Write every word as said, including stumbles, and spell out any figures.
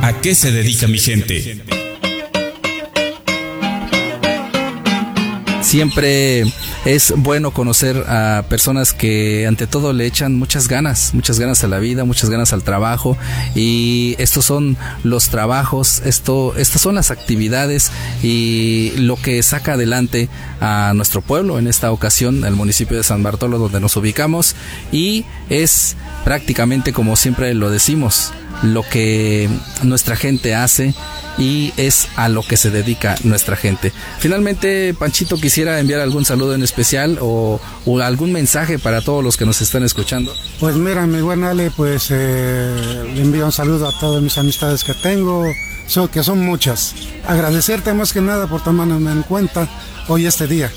¿A qué se dedica mi gente? Siempre es bueno conocer a personas que ante todo le echan muchas ganas, muchas ganas a la vida, muchas ganas al trabajo, y estos son los trabajos, esto, estas son las actividades y lo que saca adelante a nuestro pueblo, en esta ocasión el municipio de San Bartolo, donde nos ubicamos, y es prácticamente, como siempre lo decimos, lo que nuestra gente hace y es a lo que se dedica nuestra gente. Finalmente, Panchito, quisiera enviar algún saludo en especial o, o algún mensaje para todos los que nos están escuchando. Pues mira, mi buen Ale, pues eh, le envío un saludo a todas mis amistades que tengo, so, que son muchas. Agradecerte más que nada por tomarme en cuenta hoy este día.